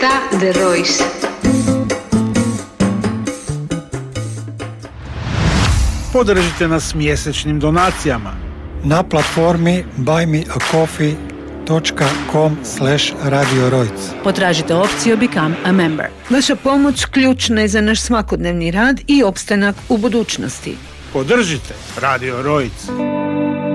The Royce. Podržite nas mjesečnim donacijama na platformi buymeacoffee.com/Radio Rojc. Potražite opciju Become a Member. Vaša pomoć ključna je za naš svakodnevni rad i opstanak u budućnosti. Podržite Radio Rojc.